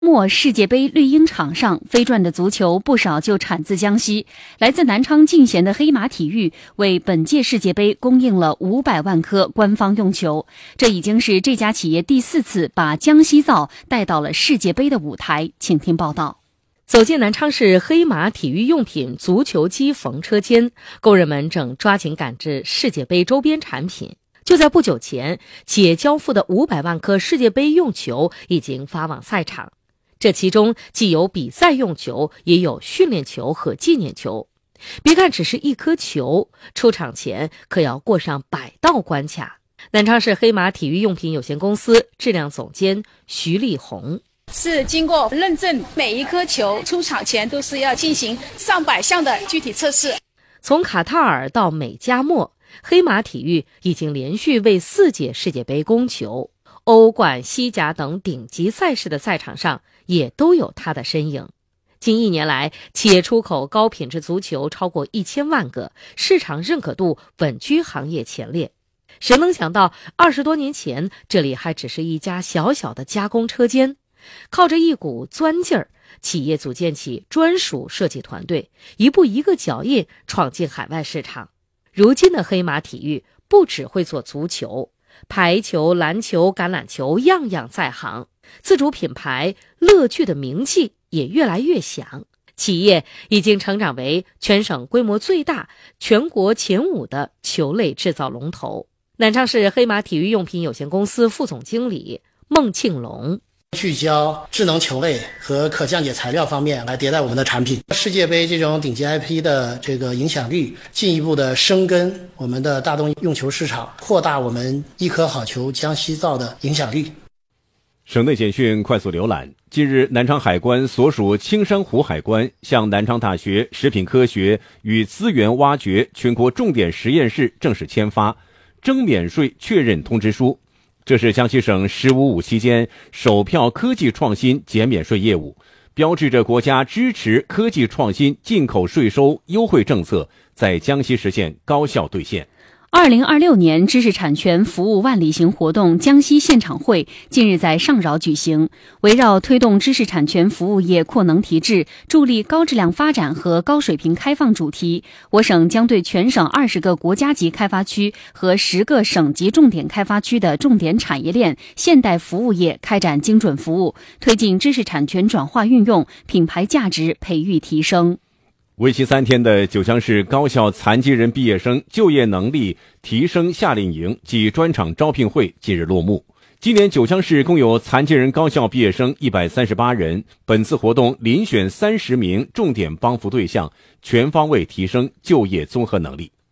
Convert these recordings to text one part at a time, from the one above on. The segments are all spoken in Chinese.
末世界杯绿茵场上飞转的足球不少就产自江西。来自南昌进贤的黑马体育为本届世界杯供应了500万颗官方用球，这已经是这家企业第4次把江西造带到了世界杯的舞台。请听报道。 走进南昌市黑马体育用品足球机缝车间，工人们正抓紧赶制世界杯周边产品。就在不久前，企业交付的500万颗世界杯用球已经发往赛场。这其中既有比赛用球，也有训练球和纪念球。别看只是一颗球，出场前可要过上100道关卡。南昌市黑马体育用品有限公司质量总监徐丽红。 是经过认证，每一颗球出场前都是要进行上百项的具体测试。 从卡塔尔到美加墨，黑马体育已经连续为4届世界杯供球，欧冠、西甲等顶级赛事的赛场上也都有它的身影。近1年来，企业出口高品质足球超过1000万个，市场认可度稳居行业前列。谁能想到20多年前，这里还只是一家小小的加工车间，靠着一股钻劲儿，企业组建起专属设计团队，一步一个脚印闯进海外市场。如今的黑马体育不只会做足球，排球、篮球、橄榄球样样在行，自主品牌乐聚的名气也越来越响。企业已经成长为全省规模最大、全国前5的球类制造龙头。南昌市黑马体育用品有限公司副总经理孟庆龙。 聚焦智能球类和可降解材料方面来迭代我们的产品。世界杯这种顶级 IP 的这个影响力，进一步的深耕我们的大宗用球市场，扩大我们一颗好球江西造的影响力。 省内简讯快速浏览。近日，南昌海关所属青山湖海关向南昌大学食品科学与资源挖掘全国重点实验室正式签发征免税确认通知书。这是江西省“15/5”期间首票科技创新减免税业务，标志着国家支持科技创新进口税收优惠政策在江西实现高效兑现。 2026年知识产权服务万里行活动江西现场会近日在上饶举行。围绕推动知识产权服务业扩能提质，助力高质量发展和高水平开放主题，我省将对全省20个国家级开发区和10个省级重点开发区的重点产业链现代服务业开展精准服务，推进知识产权转化运用，品牌价值培育提升。 为期3天的九江市高校残疾人毕业生就业能力提升夏令营暨专场招聘会近日落幕。今年九江市共有残疾人高校毕业生138人，本次活动遴选30名重点帮扶对象，全方位提升就业综合能力。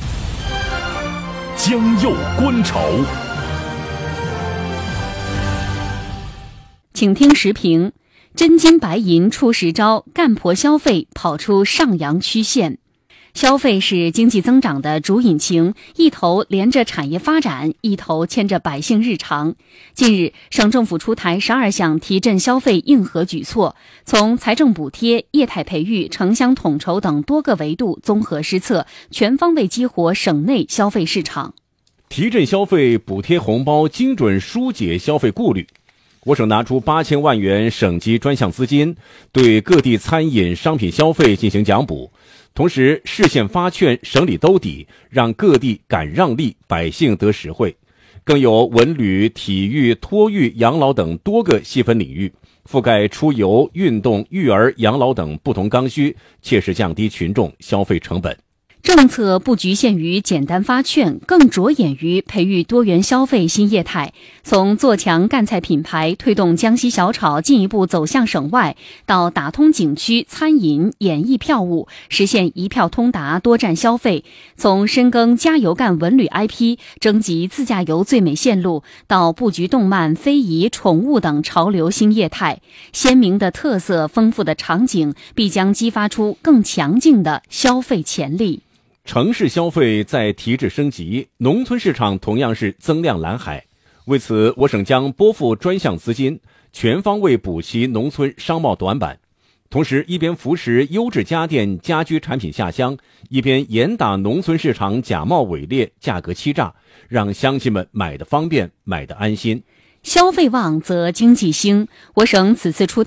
江右观潮， 请听时评。真金白银出实招，干婆消费跑出上扬曲线。消费是经济增长的主引擎，一头连着产业发展，一头牵着百姓日常。近日，省政府出台12项提振消费硬核举措，从财政补贴、业态培育、城乡统筹等多个维度综合施策，全方位激活省内消费市场。 提振消费，补贴红包精准疏解消费顾虑。我省拿出8000万元省级专项资金，对各地餐饮商品消费进行奖补，同时市县发券，省里兜底，让各地敢让利，百姓得实惠。更有文旅、体育、托育、养老等多个细分领域，覆盖出游、运动、育儿、养老等不同刚需，切实降低群众消费成本。 政策不局限于简单发券，更着眼于培育多元消费新业态。从做强赣菜品牌，推动江西小炒进一步走向省外，到打通景区、餐饮、演艺票务，实现一票通达、多站消费；从深耕加油干文旅 IP， 征集自驾游最美线路，到布局动漫、非遗、宠物等潮流新业态。鲜明的特色、丰富的场景，必将激发出更强劲的消费潜力。 城市消费在提质升级，农村市场同样是增量蓝海。为此，我省将拨付专项资金，全方位补齐农村商贸短板，同时一边扶持优质家电家居产品下乡，一边严打农村市场假冒伪劣、价格欺诈，让乡亲们买得方便，买得安心。 消费旺则经济兴。我省此次出